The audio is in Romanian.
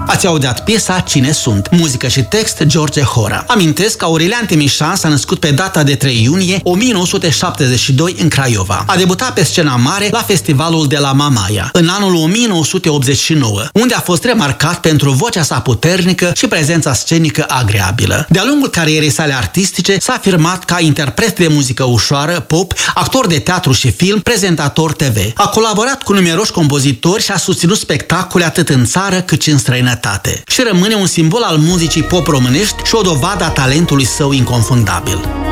Ați audiat piesa Cine sunt? Muzică și text George Hora. Amintesc că Aurelian Timișan s-a născut pe data de 3 iunie 1972 în Craiova. A debutat pe scena mare la festivalul de la Mamaia în anul 1989, unde a fost remarcat pentru vocea sa puternică și prezența scenică agreabilă. De-a lungul carierei sale artistice s-a afirmat ca interpret de muzică ușoară, pop, actor de teatru și film, prezentator TV. A colaborat cu numeroși compozitori și a susținut spectacole atât în țară cât și în străinătate. Și rămâne un simbol al muzicii pop românești și o dovadă a talentului său inconfundabil.